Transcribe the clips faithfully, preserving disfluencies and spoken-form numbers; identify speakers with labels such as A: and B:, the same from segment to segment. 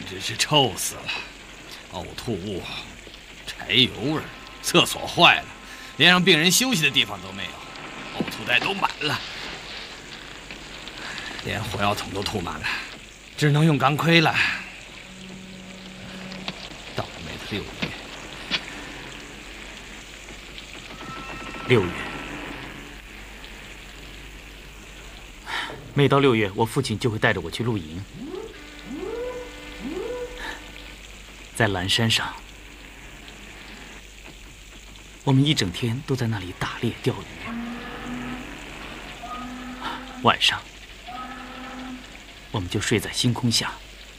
A: 直是臭死了，呕吐物、柴油味，厕所坏了，连让病人休息的地方都没有，呕吐袋都满了，连火药桶都吐满了，只能用钢盔了。倒霉的六月，
B: 六月，每到六月，我父亲就会带着我去露营，在蓝山上，我们一整天都在那里打猎钓鱼。晚上，我们就睡在星空下，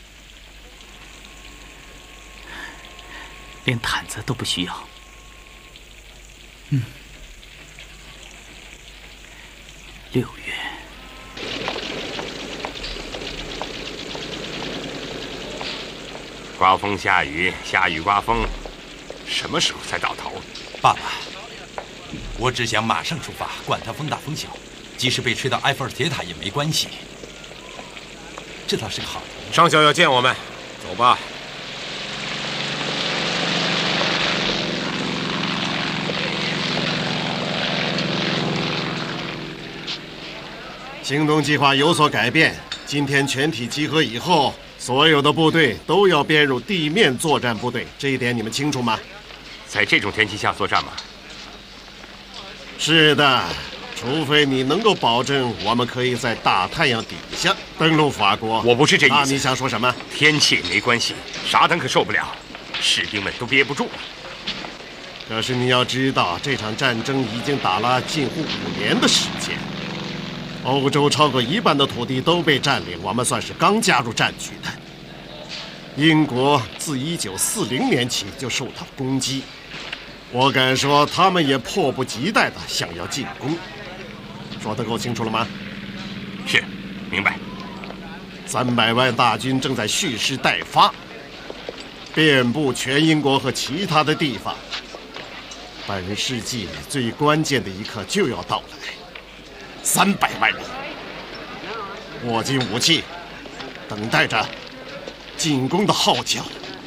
B: 连毯子都不需要。嗯，六月。
C: 刮风下雨，下雨刮风，什么时候才到头？
D: 爸爸，我只想马上出发，管他风大风小，即使被吹到埃菲尔铁塔也没关系。这倒是个好主意。
E: 上校要见我们，走吧。
F: 行动计划有所改变，今天全体集合以后，所有的部队都要编入地面作战部队，这一点你们清楚吗？
C: 在这种天气下作战吗？
F: 是的，除非你能够保证我们可以在大太阳底下登陆法国。
C: 我不是这意思。
F: 那你想说什么？
C: 天气没关系，沙滩可受不了，士兵们都憋不住了。
F: 可是你要知道，这场战争已经打了近乎五年的时间，欧洲超过一半的土地都被占领，我们算是刚加入战局的。英国自一九四零年起就受到攻击，我敢说他们也迫不及待地想要进攻。说得够清楚了吗？
C: 是，明白。
F: 三百万大军正在蓄势待发，遍布全英国和其他的地方。本世纪最关键的一刻就要到来，三百万人握紧武器，等待着进攻的号角。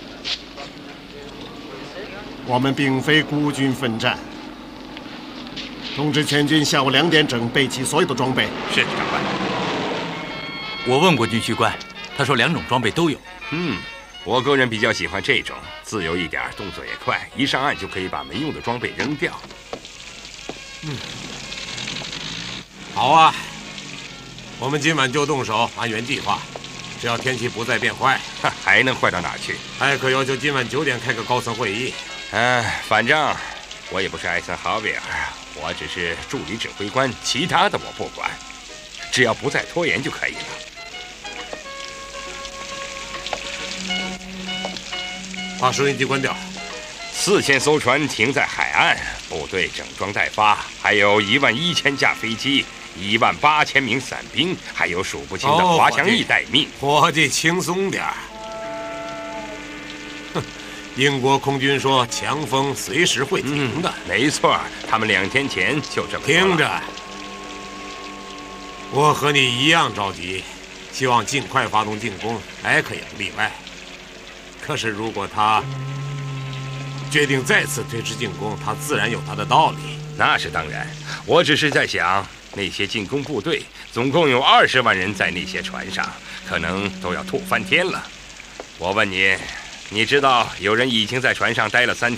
F: 我们并非孤军奋战。通知全军下午两点整备齐所有的装备。
C: 是，长官。
D: 我问过军需官，他说两种装备都有。
C: 嗯，我个人比较喜欢这种，自由一点，动作也快，一上岸就可以把没用的装备扔掉。
E: 嗯，好啊，我们今晚就动手，按原计划。只要天气不再变坏，
C: 还能坏到哪儿去？
E: 艾克要求今晚九点开个高层会议。
C: 哎，反正我也不是艾森豪威尔，我只是助理指挥官，其他的我不管，只要不再拖延就可以了。
E: 把收音机关掉。
C: 四千艘船停在海岸，部队整装待发，还有一万一千架飞机，一万八千名伞兵，还有数不清的滑翔翼待命。
E: 哦、伙计，轻松点儿。哼，英国空军说强风随时会停的。
C: 嗯、没错，他们两天前就这么说了。
E: 听着，我和你一样着急，希望尽快发动进攻，艾克也不例外。可是如果他决定再次推迟进攻，他自然有他的道理。
C: 那是当然，我只是在想，那些进攻部队总共有二十万人在那些船上，可能都要吐翻天了。我问你，你知道有人已经在船上待了三天？